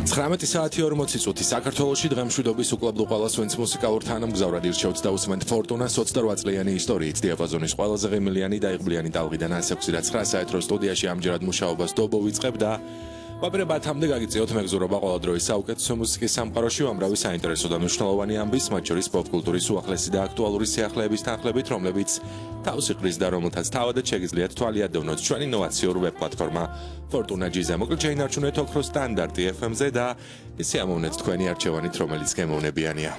19 საათი 40 წუთი საქართველოში დღემშვიდობის უკლებლო ყველას ვინც მუსიკალურ თანამგზავრად ირჩევთ და უსმენთ ფორტუნას 28 წლიანი ისტორიით დიაპაზონის ყველაზე ღიმლიანი და იღბლიანი ტალღიდან 106.9 საეთრო სტუდიაში ამჯერად მუშაობას დობო ვიწყებ და ვაპირებათამდე გაგიწიოთ მეგზურობა ყველა დროის საუკეთესო მუსიკის სამყაროში უამრავი საინტერესო და მნიშვნელოვანი ამბის, მათ შორის პოპ კულტურის უახლესი და აქტუალური სიახლეების თანხლებით, რომლებიც თავს იყრის და რომელთაც თავადაც შეგიძლიათ თვალი ადევნოთ ჩვენი ინოვაციურ ვებ პლატფორმა Fortuna G-ზე. მოკლედ შეინარჩუნეთ ოქროს სტანდარტი FM-ზე და ისე ამოვნეთ თქვენი არჩევანით, რომელიც გემოვნებიანია.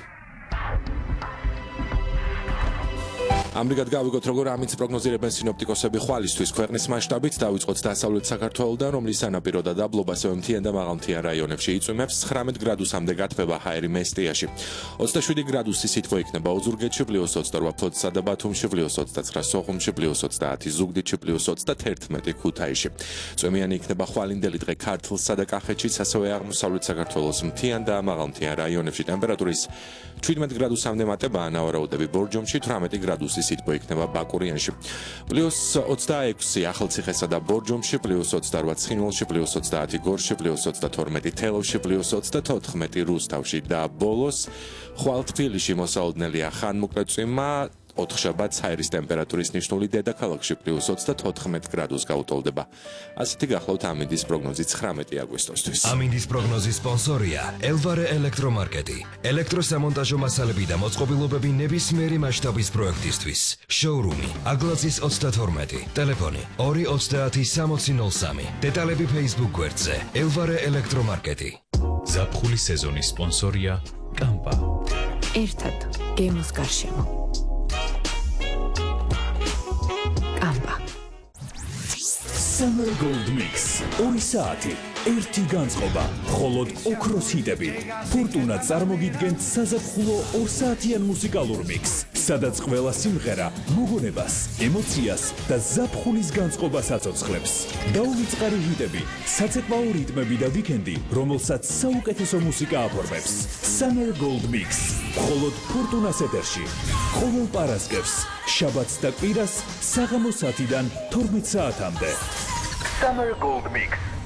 ამრიგად გავიგოთ როგორ ამით პროგნოზირებენ სინოპტიკოსები ხვალისთვის ქვეყნის მასშტაბით დავიწყოთ დასავლეთ საქართველოდან რომლის სანაპირო და დაბლობას მთიან და მაღალმთიან რაიონებში იწვიმებს 19 გრადუსამდე გათბება ჰაერი მესტიაში 27 გრადუსი სითბო იქნება ოზურგეთში +28 ფლოტსა და ბათუმში +29 სოხუმში +30 ზუგდიდში +31 ქუთაისში წვიმიანი იქნება ხვალინდელი დღე ქართლსა და კახეთშიც ასევე აღმოსავლეთ საქართველოს მთიან და მაღალმთიან რაიონებში ტემპერატურის 17 გრადუსამდე მატება ანავარაუდები ბორჯომში 18 გრადუსი სითბო იქნება ბაკურიანში +26 ახალციხესა და ბორჯომში +28 ცხინვალში +30 გორში +32 თელავში +34 რუსთავში და ბოლოს ხვალთბილისში მოსაოდნელია ხანმოკლეწვიმა ოთხშაბათს ჰაერის ტემპერატურის ნიშნული დედაქალაქში +34 გრადუსს გაუტოლდება. ასეთი გახლავთ ამინდის პროგნოზი 19 აგვისტოსთვის. ამინდის პროგნოზის სპონსორია ელვარე ელექტრომარკეტი. ელექტროსამონტაჟო მასალები და მოწყობილობები ნებისმიერი მასშტაბის პროექტისთვის. შოურუმი აგლაზის 32, ტელეფონი 230 დეტალები Facebook გვერდზე ელვარე ელექტრომარკეტი. ზაფხულის სეზონის სპონსორია კამპა. ერთად გემოს გარშემო. Summer Gold Mix 2 საათი, 1 განწყობა, მხოლოდ ოქროს ჰიტები. ფორტუნა წარმოგიდგენთ საზაფხულო 2 საათიან მუსიკალურ მიქს, სადაც ყველა სიმღერა მოგონებას, ემოციას და ზაფხულის განწყობას აცოცხლებს. დაუვიწყარი ჰიტები, საცეკვაო რიტმები და ვიკენდი, რომელსაც საუკეთესო მუსიკა აფორმებს. Summer Gold Mix მხოლოდ ფორტუნას ეთერში. ყოველ პარასკევს, შაბათს და კვირას საღამოს 10-დან 12 საათამდე. Summer Gold Mix